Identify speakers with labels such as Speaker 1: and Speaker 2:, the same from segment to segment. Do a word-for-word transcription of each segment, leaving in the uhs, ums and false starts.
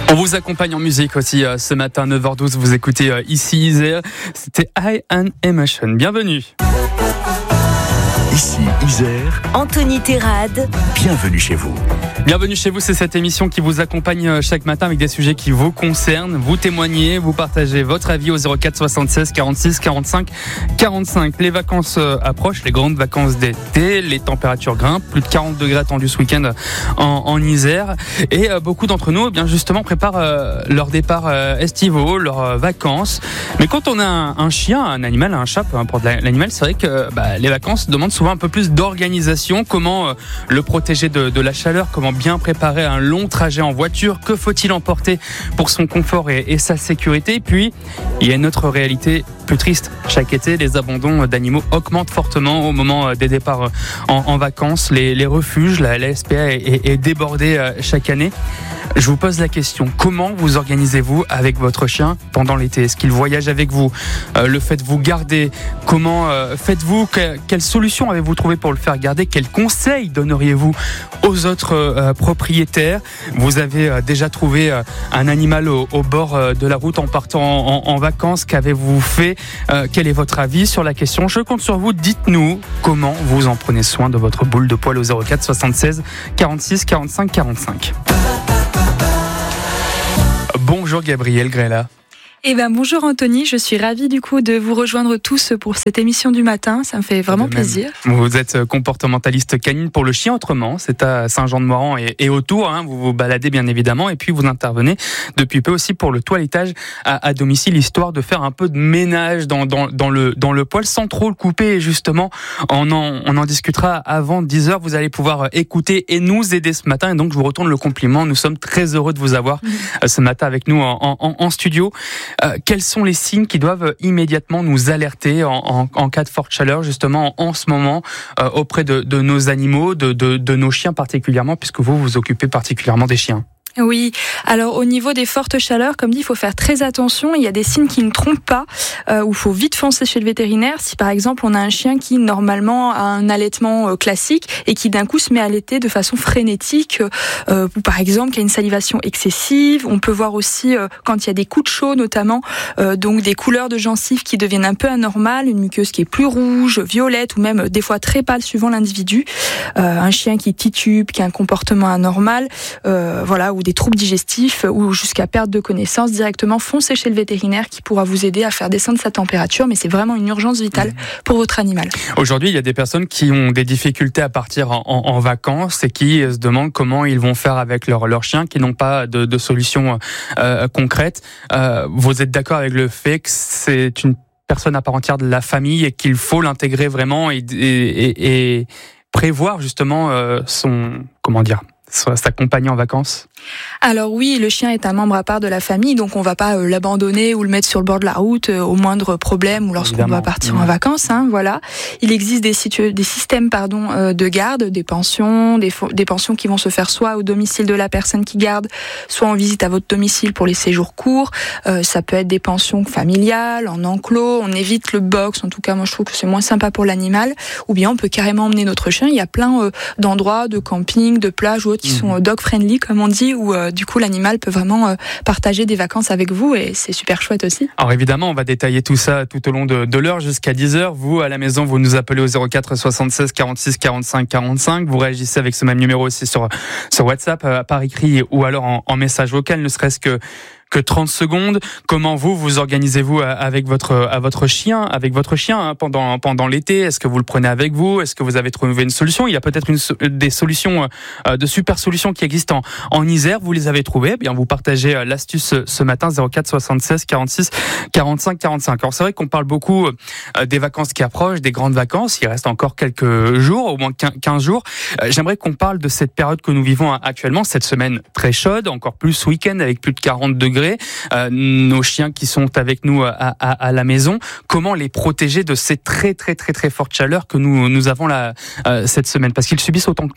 Speaker 1: On vous accompagne en musique aussi euh, ce matin, neuf heures douze, vous écoutez euh, ici Isère. C'était I Am Emotion. Bienvenue.
Speaker 2: Ici Isère.
Speaker 3: Anthony Terrade.
Speaker 2: Bienvenue chez vous.
Speaker 1: Bienvenue chez vous, c'est cette émission qui vous accompagne chaque matin avec des sujets qui vous concernent. Vous témoignez, vous partagez votre avis au zéro quatre soixante-seize quarante-six quarante-cinq quarante-cinq. Les vacances approchent, les grandes vacances d'été, les températures grimpent, plus de quarante degrés attendus ce week-end en, en Isère. Et euh, beaucoup d'entre nous, eh bien justement, préparent euh, leur départ euh, estivaux, leurs euh, vacances. Mais quand on a un, un chien, un animal, un chat, peu importe l'animal, c'est vrai que bah, les vacances demandent souvent un peu plus d'organisation. Comment euh, le protéger de, de la chaleur, comment bien préparer un long trajet en voiture, que faut-il emporter pour son confort et, et sa sécurité. Et puis, il y a une autre réalité plus triste. Chaque été, les abandons d'animaux augmentent fortement au moment des départs en, en vacances. Les, les refuges, la, la S P A est, est, est débordée chaque année. Je vous pose la question, comment vous organisez-vous avec votre chien pendant l'été? Est-ce qu'il voyage avec vous? euh, Le faites-vous garder? Comment euh, faites-vous? que, Quelle solution avez-vous trouvé pour le faire garder? Quels conseils donneriez-vous aux autres euh, propriétaires? Vous avez euh, déjà trouvé euh, un animal au, au bord euh, de la route en partant en, en, en vacances. Qu'avez-vous fait? euh, Quel est votre avis sur la question? Je compte sur vous. Dites-nous comment vous en prenez soin de votre boule de poil au zéro quatre soixante-seize quarante-six quarante-cinq quarante-cinq. Bonjour Gabrielle Grella.
Speaker 4: Eh ben bonjour Anthony, je suis ravie du coup de vous rejoindre tous pour cette émission du matin, ça me fait vraiment plaisir.
Speaker 1: Vous êtes comportementaliste canine pour le chien autrement, c'est à Saint-Jean-de-Moran et, et autour, hein, vous vous baladez bien évidemment et puis vous intervenez depuis peu aussi pour le toilettage à, à domicile, histoire de faire un peu de ménage dans, dans, dans, le, dans le poil sans trop le couper. Et justement, on en, on en discutera avant dix heures, vous allez pouvoir écouter et nous aider ce matin, et donc je vous retourne le compliment, nous sommes très heureux de vous avoir mmh. ce matin avec nous en, en, en studio. Euh, quels sont les signes qui doivent immédiatement nous alerter en, en, en cas de forte chaleur, justement en, en ce moment, euh, auprès de, de nos animaux, de, de, de nos chiens particulièrement, puisque vous vous occupez particulièrement des chiens?
Speaker 4: Oui, alors au niveau des fortes chaleurs, comme dit, il faut faire très attention. Il y a des signes qui ne trompent pas, euh, où il faut vite foncer chez le vétérinaire. Si par exemple on a un chien qui normalement a un allaitement euh, classique et qui d'un coup se met à allaiter de façon frénétique, euh, ou par exemple qui a une salivation excessive. On peut voir aussi euh, quand il y a des coups de chaud notamment, euh, donc des couleurs de gencives qui deviennent un peu anormales, une muqueuse qui est plus rouge, violette ou même euh, des fois très pâle suivant l'individu. Euh, un chien qui titube, qui a un comportement anormal, euh, voilà, ou des troubles digestifs ou jusqu'à perte de connaissance, directement foncez chez le vétérinaire qui pourra vous aider à faire descendre sa température, mais c'est vraiment une urgence vitale pour votre animal.
Speaker 1: Aujourd'hui, il y a des personnes qui ont des difficultés à partir en, en, en vacances et qui se demandent comment ils vont faire avec leur, leur chien, qui n'ont pas de, de solution euh, concrète. Euh, vous êtes d'accord avec le fait que c'est une personne à part entière de la famille et qu'il faut l'intégrer vraiment et, et, et, et prévoir justement euh, son, comment dire, s'accompagner en vacances?
Speaker 4: Alors oui, le chien est un membre à part de la famille, donc on va pas euh, l'abandonner ou le mettre sur le bord de la route euh, au moindre problème ou lorsqu'on va partir mmh. en vacances. Hein, voilà. Il existe des, situ- des systèmes pardon, euh, de garde, des pensions, des, fo- des pensions qui vont se faire soit au domicile de la personne qui garde, soit en visite à votre domicile pour les séjours courts. Euh, ça peut être des pensions familiales, en enclos. On évite le box, en tout cas moi je trouve que c'est moins sympa pour l'animal. Ou bien on peut carrément emmener notre chien. Il y a plein euh, d'endroits, de camping, de plages ou autres qui mmh. sont euh, dog friendly comme on dit, où euh, du coup l'animal peut vraiment euh, partager des vacances avec vous et c'est super chouette aussi.
Speaker 1: Alors évidemment, on va détailler tout ça tout au long de, de l'heure jusqu'à dix heures. Vous, à la maison, vous nous appelez au zéro quatre soixante-seize quarante-six quarante-cinq quarante-cinq. Vous réagissez avec ce même numéro aussi sur, sur WhatsApp, euh, par écrit ou alors en, en message vocal, ne serait-ce que que trente secondes. Comment vous vous organisez-vous avec votre à votre chien, avec votre chien hein, pendant pendant l'été? Est-ce que vous le prenez avec vous? Est-ce que vous avez trouvé une solution? Il y a peut-être une, des solutions, euh, de super solutions qui existent en, en Isère. Vous les avez trouvées? Eh bien, vous partagez euh, l'astuce ce matin zéro quatre soixante-seize quarante-six quarante-cinq quarante-cinq. Alors c'est vrai qu'on parle beaucoup euh, des vacances qui approchent, des grandes vacances. Il reste encore quelques jours, au moins quinze jours. Euh, j'aimerais qu'on parle de cette période que nous vivons actuellement, cette semaine très chaude, encore plus ce week-end avec plus de quarante degrés. Euh, nos chiens qui sont avec nous à, à, à la maison, comment les protéger de ces très très très très fortes chaleurs que nous nous avons là euh, cette semaine, parce qu'ils subissent autant que nous.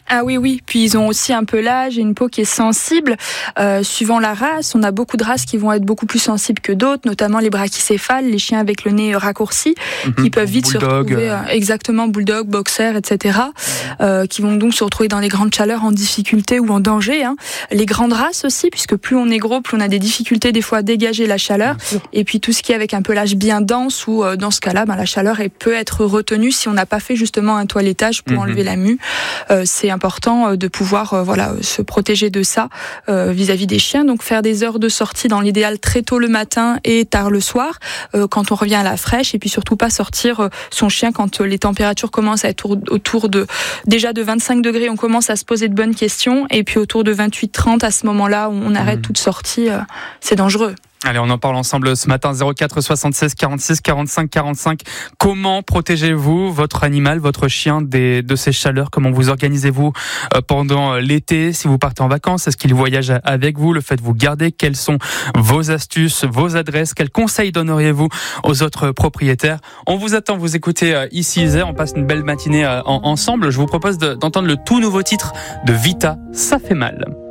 Speaker 4: Ah oui, oui. Puis ils ont aussi un peu l'âge et une peau qui est sensible. Euh, suivant la race, on a beaucoup de races qui vont être beaucoup plus sensibles que d'autres, notamment les brachycéphales, les chiens avec le nez raccourci, mmh, qui peuvent vite bulldog. se retrouver, euh, exactement, bulldog, boxer, et cetera, euh, qui vont donc se retrouver dans les grandes chaleurs en difficulté ou en danger. Hein. Les grandes races aussi, puisque plus on est gros, plus on a des difficultés des fois à dégager la chaleur. Et puis tout ce qui est avec un pelage bien dense, où euh, dans ce cas-là, ben, la chaleur elle peut être retenue si on n'a pas fait justement un toilettage pour mmh. enlever la mue. Euh, c'est important de pouvoir euh, voilà se protéger de ça euh, vis-à-vis des chiens. Donc faire des heures de sortie dans l'idéal très tôt le matin et tard le soir euh, quand on revient à la fraîche, et puis surtout pas sortir euh, son chien quand euh, les températures commencent à être autour de déjà de vingt-cinq degrés. On commence à se poser de bonnes questions, et puis autour de vingt-huit trente, à ce moment-là on arrête mmh. toute sortie. Euh, c'est dangereux.
Speaker 1: Allez, on en parle ensemble ce matin. Zéro quatre soixante-seize quarante-six quarante-cinq quarante-cinq. Comment protégez-vous votre animal, votre chien des, de ces chaleurs? Comment vous organisez-vous pendant l'été? Si vous partez en vacances, est-ce qu'il voyage avec vous? Le faites-vous garder? Quelles sont vos astuces, vos adresses? Quels conseils donneriez-vous aux autres propriétaires? On vous attend, vous écoutez ici Isère. On passe une belle matinée ensemble. Je vous propose d'entendre le tout nouveau titre de Vita, Ça fait mal.